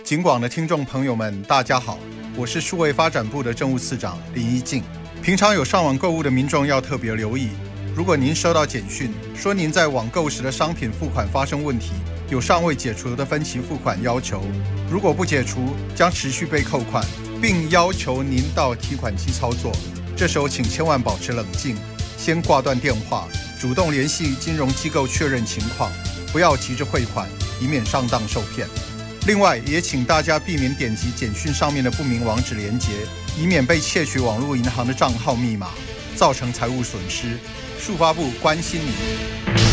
警广的听众朋友们，大家好，我是数位发展部的政务次长林一静。平常有上网购物的民众要特别留意，如果您收到简讯说您在网购时的商品付款发生问题，有尚未解除的分期付款要求，如果不解除，将持续被扣款，并要求您到提款机操作。这时候请千万保持冷静，先挂断电话，主动联系金融机构确认情况，不要急着汇款，以免上当受骗。另外，也请大家避免点击简讯上面的不明网址连结，以免被窃取网络银行的账号密码，造成财务损失。数发部关心您。